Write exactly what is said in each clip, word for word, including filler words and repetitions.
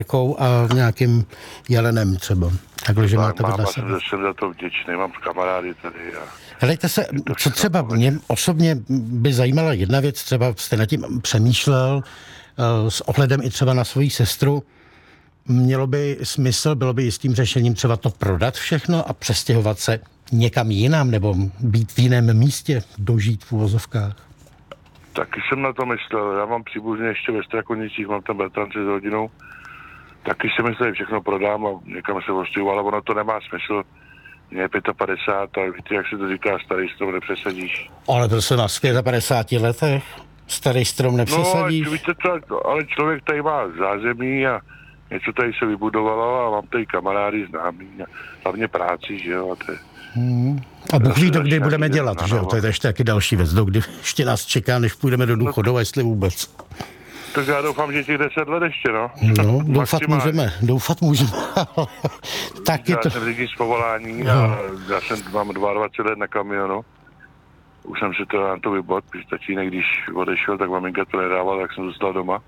a nějakým jelenem třeba. Takhle, že tak máte mám, vedle a sebe. jsem za to vděčný, mám kamarády tady. A Helejte se, to co všechno třeba pohodě. mě osobně by zajímala jedna věc, třeba jste nad tím přemýšlel uh, s ohledem i třeba na svoji sestru. Mělo by smysl, bylo by jistým řešením třeba to prodat všechno a přestěhovat se někam jinam nebo být v jiném místě, dožít v uvozovkách. Taky jsem na to myslel, já mám příbuzně ještě ve Strakonicích, mám tam bratrance s rodinou. Taky si myslel, že všechno prodám a někam se odstěhuju, ale ono to nemá smysl. Mně je padesát pět a víte, jak se to říká, starý strom nepřesadíš. Ale to se na padesáti letech starý strom No, ale nepřesadíš. víte to, ale člověk tady má zázemí a něco tady se vybudovalo a mám tady kamarády známý a hlavně práci, že jo, a to je... Hmm. A Bůh ví, dokdy začíná budeme jít dělat, na že jo? novo. To je ještě taky další věc, dokdy ještě nás čeká, než půjdeme do důchodu, jestli vůbec. Tak já doufám, že těch deset let ještě, no. No, doufat Maximálně. můžeme, doufat můžeme. Tak je Já to... jsem řidič z povolání a já jsem, mám dvacet dva let na kamionu. Už jsem si to na to vybod, protože tatínek, když odešel, tak maminka to nedával, tak jsem zůstal doma.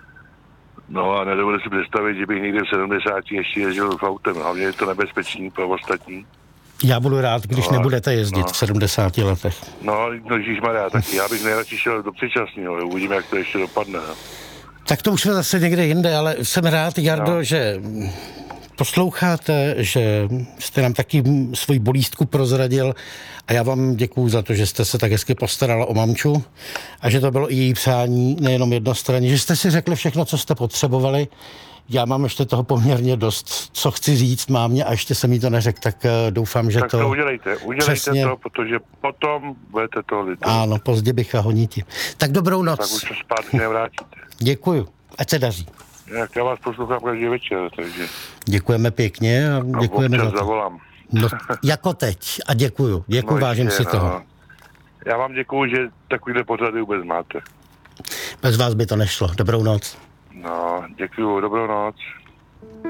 No a nedovedu si představit, že bych někde v sedmdesáti ještě jezdil v autem. Hlavně je to nebezpečný pro ostatní. Já budu rád, když No, nebudete jezdit no. v sedmdesáti letech. No, no ježišmarja, taky já bych nejradši šel do předčasného, uvidíme, jak to ještě dopadne. No. Tak to už jsme zase někde jinde, ale jsem rád, Jardo, No. že posloucháte, že jste nám taky svoji bolístku prozradil a já vám děkuju za to, že jste se tak hezky postarala o mamču a že to bylo i její přání, nejenom jednostranně, že jste si řekli všechno, co jste potřebovali. Já mám ještě toho poměrně dost, co chci říct mámě a ještě jsem jí to neřekl, tak doufám, že Tak to... to udělejte, udělejte přesně. to, protože potom budete to litovat. Ano, pozdě bych a honiti. Tak dobrou Tak noc. už se zpátky nevrátíte. Děkuju. Ať se daří. Jak já vás poslouchám každý večer, takže Děkujeme pěkně a a děkujeme za občas to. zavolám. No, jako teď. A děkuju. Děkuju, No, vážím jistě, si toho. no. Já vám děkuju, že takovýhle pořady vůbec máte. Bez vás by to nešlo. Dobrou noc. No, děkuju, dobrou noc.